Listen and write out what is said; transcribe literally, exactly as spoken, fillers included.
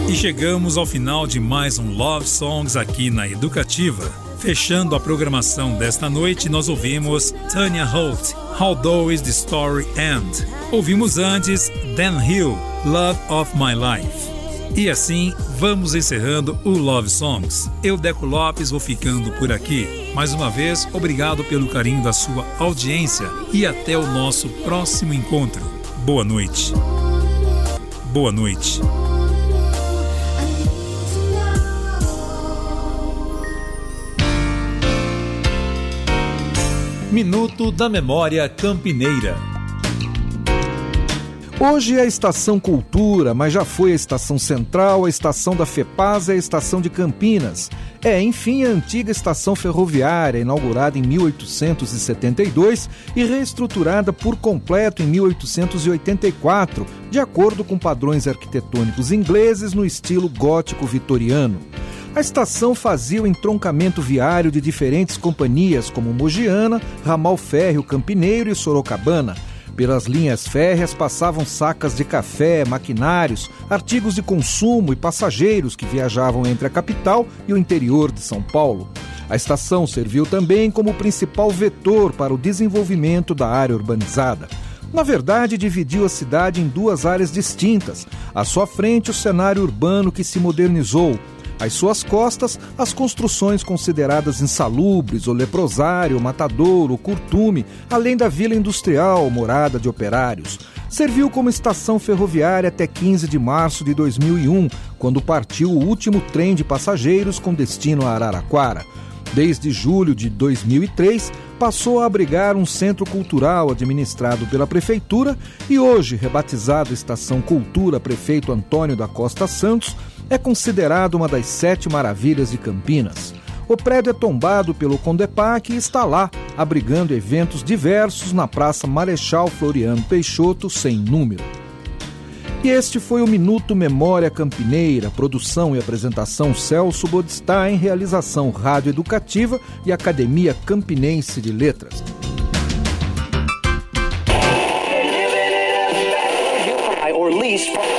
E chegamos ao final de mais um Love Songs aqui na Educativa. Fechando a programação desta noite, nós ouvimos Tanya Holt, How Does the Story End? Ouvimos antes Dan Hill, Love of My Life. E assim, vamos encerrando o Love Songs. Eu, Deco Lopes, vou ficando por aqui. Mais uma vez, obrigado pelo carinho da sua audiência e até o nosso próximo encontro. Boa noite. Boa noite. Minuto da Memória Campineira. Hoje é a Estação Cultura, mas já foi a Estação Central, a Estação da FEPASA e a Estação de Campinas. É, enfim, a antiga estação ferroviária, inaugurada em mil oitocentos e setenta e dois e reestruturada por completo em mil oitocentos e oitenta e quatro, de acordo com padrões arquitetônicos ingleses no estilo gótico vitoriano. A estação fazia o entroncamento viário de diferentes companhias, como Mogiana, Ramal Férreo Campineiro e Sorocabana. Pelas linhas férreas passavam sacas de café, maquinários, artigos de consumo e passageiros que viajavam entre a capital e o interior de São Paulo. A estação serviu também como principal vetor para o desenvolvimento da área urbanizada. Na verdade, dividiu a cidade em duas áreas distintas. À sua frente, o cenário urbano que se modernizou. Às suas costas, as construções consideradas insalubres, o leprosário, o matadouro, o curtume, além da vila industrial, morada de operários. Serviu como estação ferroviária até quinze de março de dois mil e um, quando partiu o último trem de passageiros com destino a Araraquara. Desde julho de dois mil e três, passou a abrigar um centro cultural administrado pela Prefeitura e hoje, rebatizado Estação Cultura Prefeito Antônio da Costa Santos, é considerado uma das sete maravilhas de Campinas. O prédio é tombado pelo Condepac e está lá, abrigando eventos diversos na Praça Marechal Floriano Peixoto, sem número. E este foi o Minuto Memória Campineira, produção e apresentação Celso Bodstein, realização Rádio Educativa e Academia Campinense de Letras. Or least